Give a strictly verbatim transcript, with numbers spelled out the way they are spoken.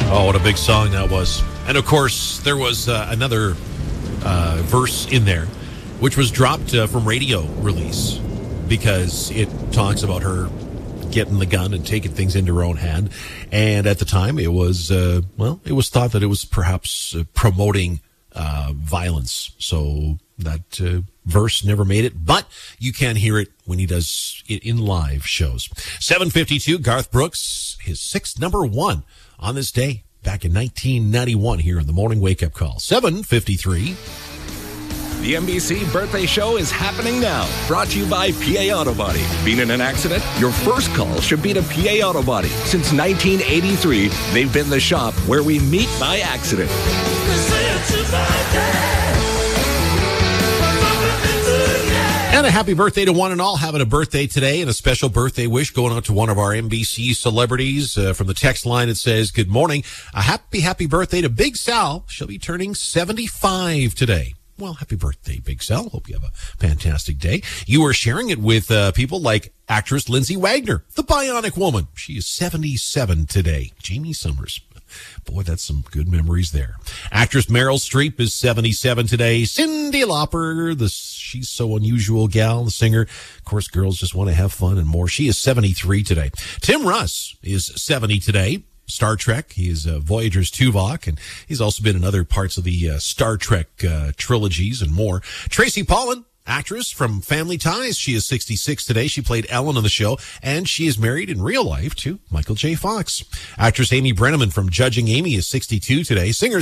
Oh, what a big song that was. And, of course, there was uh, another uh, verse in there, which was dropped uh, from radio release because it talks about her getting the gun and taking things into her own hand. And at the time, it was, uh, well, it was thought that it was perhaps uh, promoting uh, violence. So that uh, verse never made it, but you can hear it when he does it in live shows. seven fifty-two, Garth Brooks, his sixth number one on this day back in nineteen ninety-one here in the Morning Wake Up Call. seven fifty-three. The N B C Birthday Show is happening now. Brought to you by P A Auto Body. Been in an accident? Your first call should be to P A Auto Body. Since nineteen eighty-three, they've been the shop where we meet by accident. And a happy birthday to one and all having a birthday today, and a special birthday wish going out to one of our N B C celebrities. Uh, from the text line, it says, good morning. A happy, happy birthday to Big Sal. She'll be turning seventy-five today. Well, happy birthday, Big Sal. Hope you have a fantastic day. You are sharing it with uh, people like actress Lindsay Wagner, the Bionic Woman. She is seventy-seven today. Jamie Summers. Boy, that's some good memories there. Actress Meryl Streep is seventy-seven today. Cyndi Lauper, the She's So Unusual gal, the singer. Of course, girls just want to have fun and more. She is seventy-three today. Tim Russ is seventy today. Star Trek. He is uh, Voyager's Tuvok, and he's also been in other parts of the uh, Star Trek uh, trilogies and more. Tracy Pollan, actress from Family Ties. She is sixty-six today. She played Ellen on the show, and she is married in real life to Michael J. Fox. Actress Amy Brenneman from Judging Amy is sixty-two today. Singer